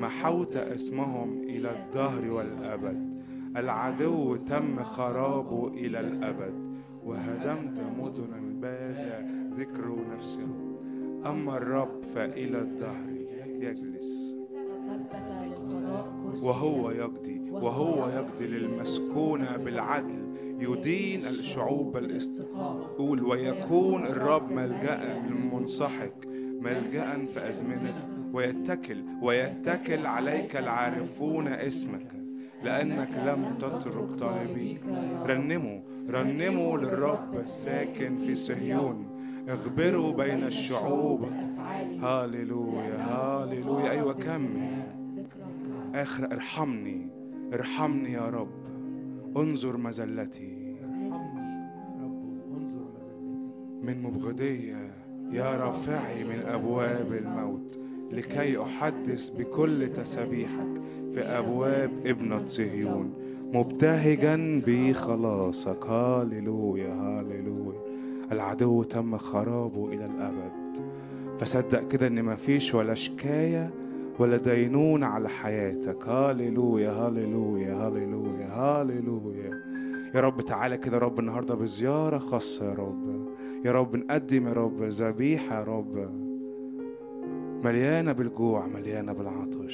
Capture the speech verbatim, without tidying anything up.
محوت اسمهم إلى الدهر والأبد. العدو تم خرابه إلى الأبد، وهدمت مدنا باد ذكر نفسه. أما الرب فإلى الدهر يجلس، وهو يقضي وهو يقضي للمسكونة بالعدل، يدين الشعوب بالاستقامة. قول: ويكون الرب ملجأ للمنسحق، ملجأ في أزمنة، ويتكل ويتكل عليك العارفون اسمك، لأنك لم تترك طالبيك. رنموا رنموا للرب الساكن في صهيون، اخبروا بين الشعوب. هاليلويا هاليلويا. أيوة كمل. آخر: ارحمني ارحمني يا رب، انظر مذلتي من مبغضية، يا رافعي من أبواب الموت، لكي أحدث بكل تسبيحك في أبواب ابنة صهيون، مبتهجا بخلاصك. هاليلويا هاليلويا. العدو تم خرابه إلى الأبد. فصدق كده إن مفيش ولا شكاية ولا دينون على حياتك. هاليلويا هاليلويا هاليلويا هاليلويا. يا رب تعالى كده يا رب النهاردة بزيارة خاصة يا رب. يا رب نقدم يا رب ذبيحة يا رب مليانة بالجوع، مليانة بالعطش.